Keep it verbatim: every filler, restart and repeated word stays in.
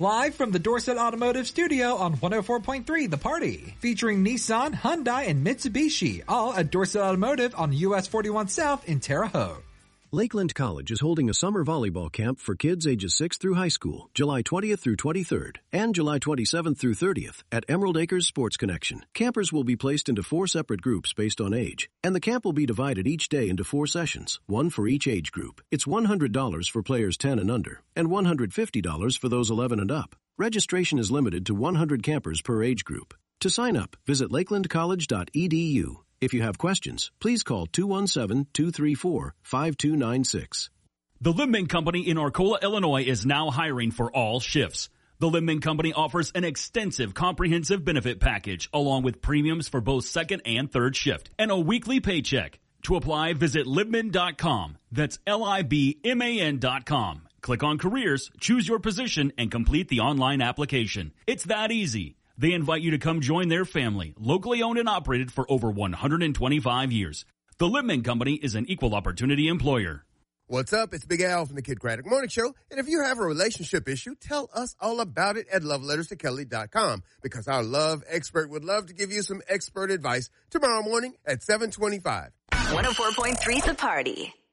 Live from the Dorset Automotive Studio on one oh four point three The Party. Featuring Nissan, Hyundai, and Mitsubishi, all at Dorset Automotive on U S forty-one South in Terre Haute. Lakeland College is holding a summer volleyball camp for kids ages six through high school, July twentieth through twenty-third, and July twenty-seventh through thirtieth at Emerald Acres Sports Connection. Campers will be placed into four separate groups based on age, and the camp will be divided each day into four sessions, one for each age group. It's one hundred dollars for players ten and under, and one hundred fifty dollars for those eleven and up. Registration is limited to one hundred campers per age group. To sign up, visit lakeland college dot e d u. If you have questions, please call two one seven, two three four, five two nine six. The Lindman Company in Arcola, Illinois is now hiring for all shifts. The Lindman Company offers an extensive comprehensive benefit package along with premiums for both second and third shift and a weekly paycheck. To apply, visit libman dot com. That's L I B M A N dot com. Click on careers, choose your position, and complete the online application. It's that easy. They invite you to come join their family, locally owned and operated for over one hundred twenty-five years. The Lindman Company is an equal opportunity employer. What's up? It's Big Al from the Kid Craddock Morning Show. And if you have a relationship issue, tell us all about it at love letters to kelly dot com, because our love expert would love to give you some expert advice tomorrow morning at seven twenty-five. one oh four point three The Party.